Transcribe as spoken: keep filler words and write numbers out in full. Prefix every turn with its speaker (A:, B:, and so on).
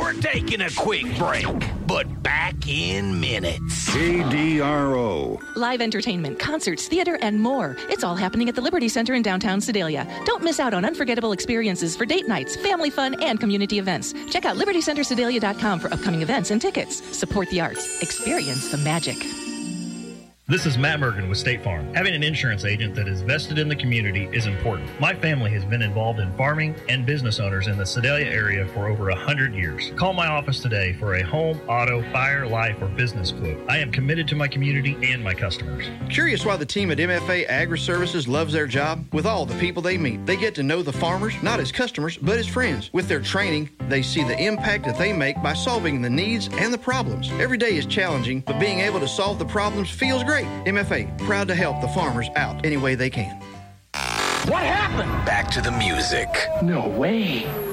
A: We're taking a quick break, but back in minutes.
B: K D R O.
C: Live entertainment, concerts, theater, and more. It's all happening at the Liberty Center in downtown Sedalia. Don't miss out on unforgettable experiences for date nights, family fun, and community events. Check out liberty center sedalia dot com for upcoming events and tickets. Support the arts. Experience the magic.
D: This is Matt Mergen with State Farm. Having an insurance agent that is vested in the community is important. My family has been involved in farming and business owners in the Sedalia area for over one hundred years. Call my office today for a home, auto, fire, life, or business quote. I am committed to my community and my customers.
E: Curious why the team at M F A Agri-Services loves their job? With all the people they meet, they get to know the farmers, not as customers, but as friends. With their training, they see the impact that they make by solving the needs and the problems. Every day is challenging, but being able to solve the problems feels great. M F A, proud to help the farmers out any way they can.
A: What happened? Back to the music.
F: No way.